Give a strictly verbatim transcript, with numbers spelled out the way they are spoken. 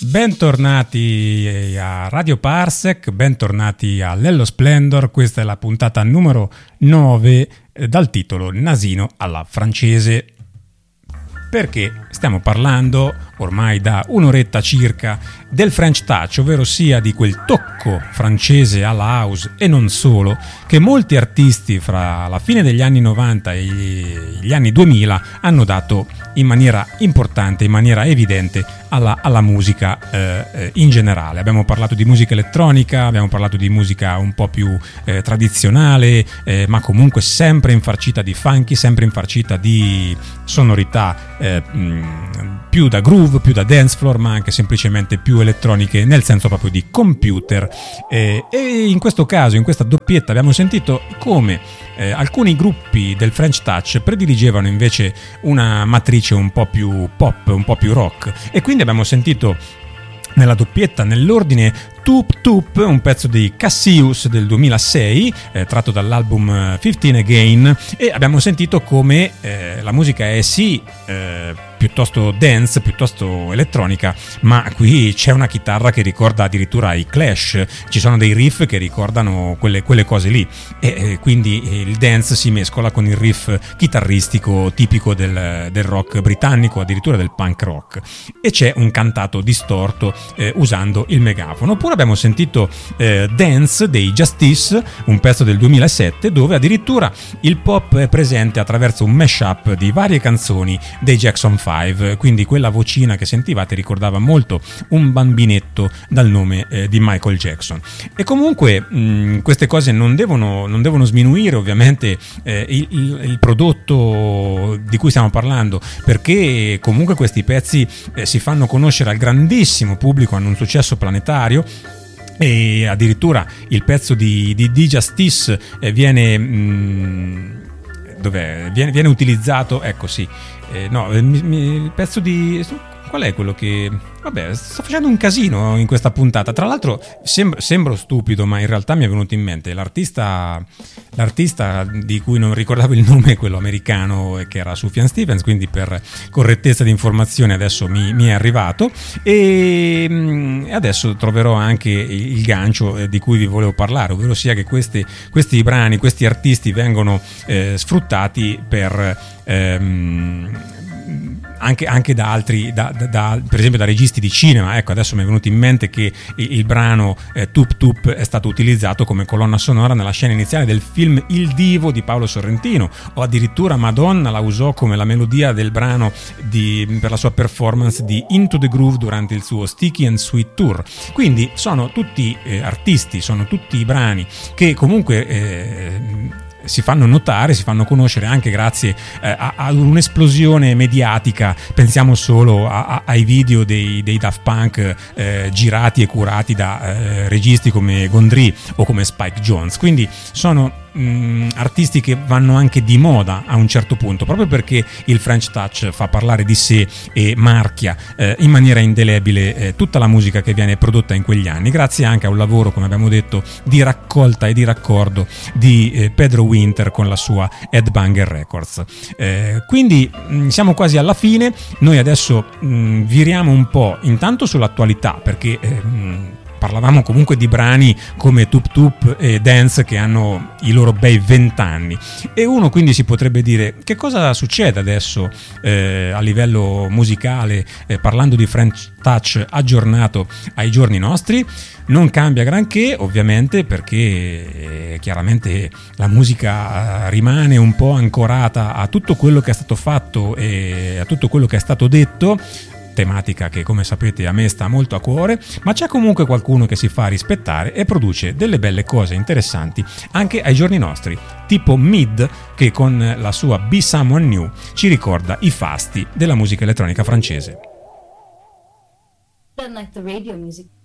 Bentornati a Radio Parsec, bentornati a Lello Splendor. Questa è la puntata numero nove eh, dal titolo Nasino alla francese. Perché stiamo parlando ormai da un'oretta circa del French Touch, ovvero sia di quel tocco francese alla house e non solo, che molti artisti fra la fine degli anni novanta e gli anni duemila hanno dato in maniera importante, in maniera evidente alla, alla musica eh, in generale. Abbiamo parlato di musica elettronica, abbiamo parlato di musica un po' più eh, tradizionale, eh, ma comunque sempre infarcita di funky, sempre infarcita di sonorità eh, mh, più da groove, più da dance floor, ma anche semplicemente più elettroniche nel senso proprio di computer. Eh, e in questo caso, in questa doppietta, abbiamo sentito come eh, alcuni gruppi del French Touch prediligevano invece una matrice un po' più pop, un po' più rock, e quindi abbiamo sentito nella doppietta, nell'ordine, Toop Toop, un pezzo di Cassius del duemilasei, eh, tratto dall'album quindici Again, e abbiamo sentito come eh, la musica è sì eh, piuttosto dance, piuttosto elettronica, ma qui c'è una chitarra che ricorda addirittura i Clash, ci sono dei riff che ricordano quelle, quelle cose lì, e eh, quindi il dance si mescola con il riff chitarristico tipico del, del rock britannico, addirittura del punk rock, e c'è un cantato distorto eh, usando il megafono. Oppure abbiamo sentito eh, Dance dei Justice, un pezzo del duemilasette, dove addirittura il pop è presente attraverso un mashup di varie canzoni dei Jackson five, quindi quella vocina che sentivate ricordava molto un bambinetto dal nome eh, di Michael Jackson. E comunque mh, queste cose non devono, non devono sminuire ovviamente eh, il, il, il prodotto di cui stiamo parlando, perché comunque questi pezzi eh, si fanno conoscere al grandissimo pubblico, hanno un successo planetario. E addirittura il pezzo di, di, di Justice eh, viene, mh, dov'è? Viene, viene utilizzato, ecco sì, eh, no, mi, mi, il pezzo di... qual è quello che... Vabbè, sto facendo un casino in questa puntata. Tra l'altro sembro, sembro stupido, ma in realtà mi è venuto in mente l'artista, l'artista di cui non ricordavo il nome, quello americano, che era Sufjan Stevens, quindi per correttezza di informazione adesso mi, mi è arrivato, e adesso troverò anche il gancio di cui vi volevo parlare, ovvero sia che questi, questi brani, questi artisti vengono eh, sfruttati per... Ehm, Anche, anche da altri, da, da, da, per esempio da registi di cinema. Ecco, adesso mi è venuto in mente che il, il brano eh, Toop Toop è stato utilizzato come colonna sonora nella scena iniziale del film Il Divo di Paolo Sorrentino, o addirittura Madonna la usò come la melodia del brano di, per la sua performance di Into the Groove durante il suo Sticky and Sweet Tour. Quindi sono tutti eh, artisti, sono tutti brani che comunque eh, si fanno notare, si fanno conoscere anche grazie eh, a, a un'esplosione mediatica. Pensiamo solo a, a, ai video dei, dei Daft Punk eh, girati e curati da eh, registi come Gondry o come Spike Jonze. Quindi sono mh, artisti che vanno anche di moda a un certo punto, proprio perché il French Touch fa parlare di sé e marchia eh, in maniera indelebile eh, tutta la musica che viene prodotta in quegli anni, grazie anche a un lavoro, come abbiamo detto, di raccolta e di raccordo di eh, Pedro Winter con la sua Headbanger Records. Eh, quindi mh, siamo quasi alla fine. Noi adesso mh, viriamo un po' intanto sull'attualità, perché eh, mh, parlavamo comunque di brani come Toop Toop e Dance che hanno i loro bei vent'anni, e uno quindi si potrebbe dire: che cosa succede adesso eh, a livello musicale, eh, parlando di French Touch aggiornato ai giorni nostri? Non cambia granché, ovviamente, perché eh, chiaramente la musica rimane un po' ancorata a tutto quello che è stato fatto e a tutto quello che è stato detto, tematica che, come sapete, a me sta molto a cuore, ma c'è comunque qualcuno che si fa rispettare e produce delle belle cose interessanti anche ai giorni nostri, tipo Mid, che con la sua Be Someone New ci ricorda i fasti della musica elettronica francese. Don't like the radio music.